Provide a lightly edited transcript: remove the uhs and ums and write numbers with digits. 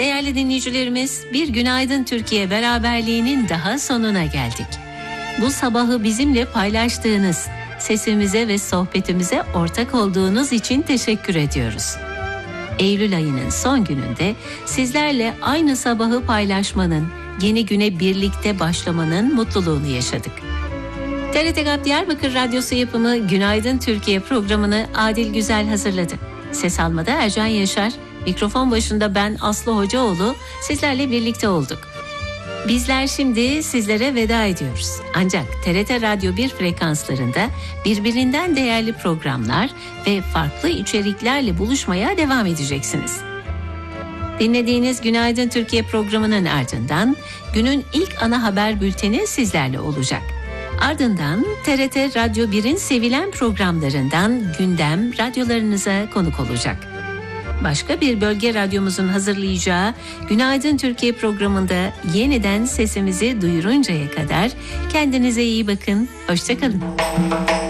Değerli dinleyicilerimiz, bir Günaydın Türkiye beraberliğinin daha sonuna geldik. Bu sabahı bizimle paylaştığınız, sesimize ve sohbetimize ortak olduğunuz için teşekkür ediyoruz. Eylül ayının son gününde sizlerle aynı sabahı paylaşmanın, yeni güne birlikte başlamanın mutluluğunu yaşadık. TRT GAP Diyarbakır Radyosu yapımı Günaydın Türkiye programını Adil Güzel hazırladı. Ses almada Ercan Yaşar, mikrofon başında ben Aslı Hocaoğlu sizlerle birlikte olduk. Bizler şimdi sizlere veda ediyoruz. Ancak TRT Radyo 1 frekanslarında birbirinden değerli programlar ve farklı içeriklerle buluşmaya devam edeceksiniz. Dinlediğiniz Günaydın Türkiye programının ardından günün ilk ana haber bülteni sizlerle olacak. Ardından TRT Radyo 1'in sevilen programlarından gündem radyolarınıza konuk olacak. Başka bir bölge radyomuzun hazırlayacağı Günaydın Türkiye programında yeniden sesimizi duyuruncaya kadar kendinize iyi bakın, hoşça kalın.